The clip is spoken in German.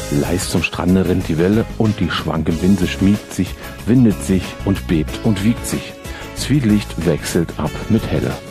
Leis zum Strande rinnt die Welle und die schwanke Binse schmiegt sich, windet sich und bebt und wiegt sich. Zwielicht wechselt ab mit Helle.